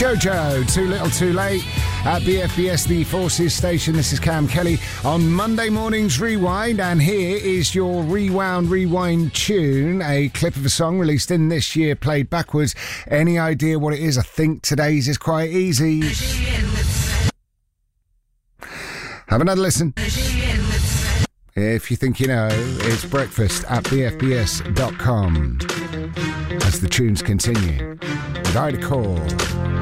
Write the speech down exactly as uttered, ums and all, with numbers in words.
Jojo, Too Little Too Late at B F B S, the Forces station. This is Cam Kelly on Monday Morning's Rewind, and here is your Rewound Rewind tune, a clip of a song released in this year, played backwards. Any idea what it is? I think today's is quite easy. Have another listen. If you think you know, it's breakfast at b f b s dot com as the tunes continue with Ida Core.